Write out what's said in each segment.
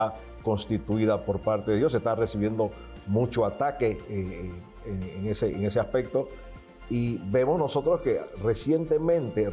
constituida por parte de Dios. Se está recibiendo mucho ataque en ese aspecto. Y vemos nosotros que recientemente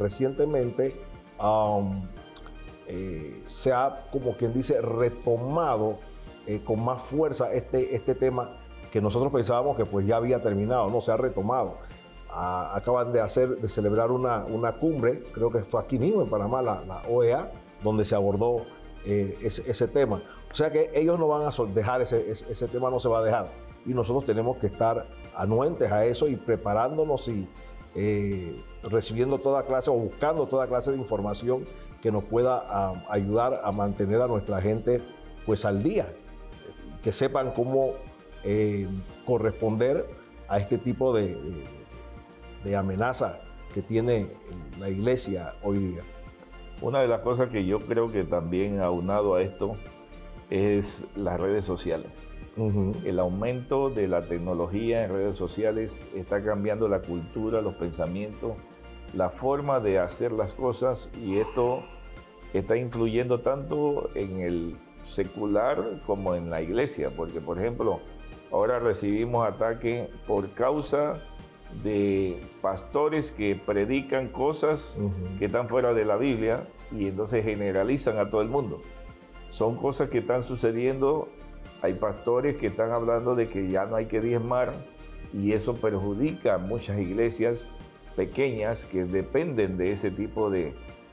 se ha, como quien dice, retomado con más fuerza este tema que nosotros pensábamos que pues ya había terminado, no, se ha retomado. Acaban de celebrar una cumbre, creo que fue aquí mismo en Panamá, la OEA, donde se abordó ese tema. O sea que ellos no van a dejar ese tema, no se va a dejar. Y nosotros tenemos que estar anuentes a eso y preparándonos y recibiendo toda clase o buscando toda clase de información que nos pueda ayudar a mantener a nuestra gente pues al día, que sepan cómo corresponder a este tipo de amenaza que tiene la iglesia hoy día. Una de las cosas que yo creo que también aunado a esto es las redes sociales. El aumento de la tecnología en redes sociales está cambiando la cultura, los pensamientos, la forma de hacer las cosas, y esto está influyendo tanto en el secular como en la iglesia, porque por ejemplo ahora recibimos ataques por causa de pastores que predican cosas que están fuera de la Biblia y entonces generalizan a todo el mundo. Son cosas que están sucediendo. Hay pastores que están hablando de que ya no hay que diezmar, y eso perjudica a muchas iglesias pequeñas que dependen de ese tipo de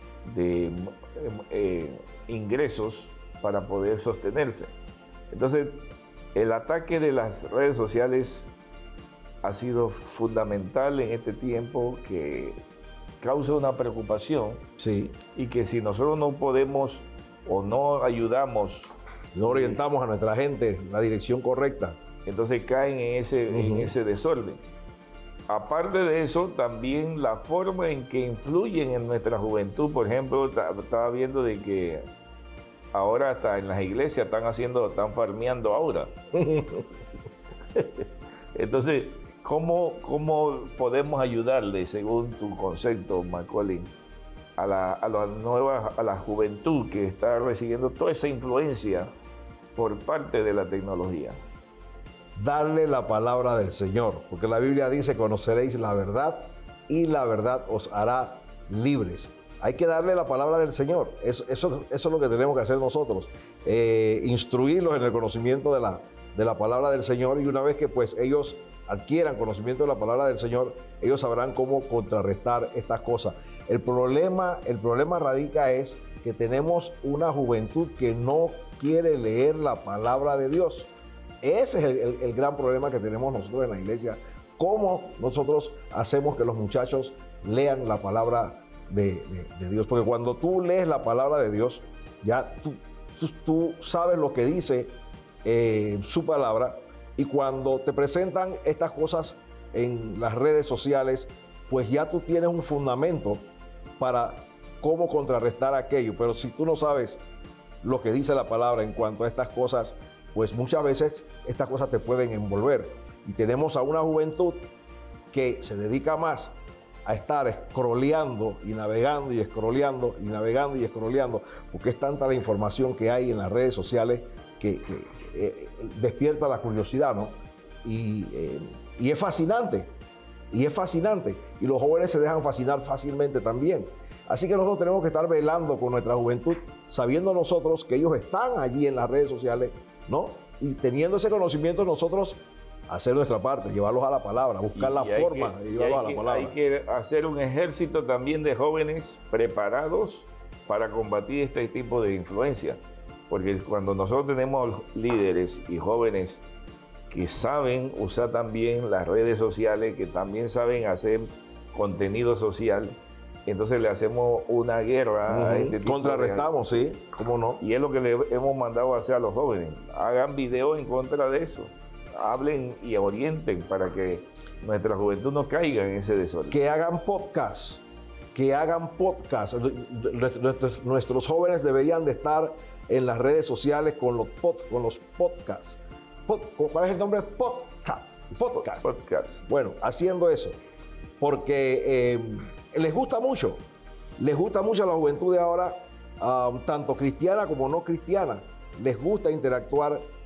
ingresos para poder sostenerse. Entonces, el ataque de las redes sociales ha sido fundamental en este tiempo, que causa una preocupación. Sí. Y que si nosotros no podemos o no ayudamos, no orientamos a nuestra gente en la dirección correcta, entonces caen en ese desorden. Aparte de eso, también la forma en que influyen en nuestra juventud. Por ejemplo, estaba viendo de que ahora hasta en las iglesias están farmeando ahora. Entonces, ¿cómo podemos ayudarle, según tu concepto, Macaulay, a la juventud que está recibiendo toda esa influencia por parte de la tecnología? Darle la palabra del Señor, porque la Biblia dice: conoceréis la verdad y la verdad os hará libres. Hay que darle la palabra del Señor. Eso es lo que tenemos que hacer nosotros, instruirlos en el conocimiento de la palabra del Señor, y una vez que pues ellos adquieran conocimiento de la palabra del Señor, ellos sabrán cómo contrarrestar estas cosas. El problema radica es que tenemos una juventud que no quiere leer la palabra de Dios. Ese es el gran problema que tenemos nosotros en la iglesia. ¿Cómo nosotros hacemos que los muchachos lean la palabra de Dios? Porque cuando tú lees la palabra de Dios, ya tú sabes lo que dice su palabra, y cuando te presentan estas cosas en las redes sociales, pues ya tú tienes un fundamento para cómo contrarrestar aquello. Pero si tú no sabes lo que dice la palabra en cuanto a estas cosas, pues muchas veces estas cosas te pueden envolver. Y tenemos a una juventud que se dedica más a estar scrolleando y navegando y scrolleando y navegando y scrolleando, porque es tanta la información que hay en las redes sociales que despierta la curiosidad, ¿no? Y es fascinante, y los jóvenes se dejan fascinar fácilmente también. Así que nosotros tenemos que estar velando con nuestra juventud, sabiendo nosotros que ellos están allí en las redes sociales, ¿no? Y teniendo ese conocimiento, nosotros hacer nuestra parte, llevarlos a la palabra, buscar la forma de llevarlos a la palabra. Hay que hacer un ejército también de jóvenes preparados para combatir este tipo de influencia. Porque cuando nosotros tenemos líderes y jóvenes que saben usar también las redes sociales, que también saben hacer contenido social, entonces le hacemos una guerra a este tipo. Contrarrestamos, sí, cómo no. Y es lo que le hemos mandado a hacer a los jóvenes. Hagan videos en contra de eso. Hablen y orienten para que nuestra juventud no caiga en ese desorden. Que hagan podcast. Nuestros jóvenes deberían de estar en las redes sociales con los podcasts. ¿Cuál es el nombre? Podcast. Bueno, haciendo eso, porque les gusta mucho a la juventud de ahora, tanto cristiana como no cristiana, les gusta interactuar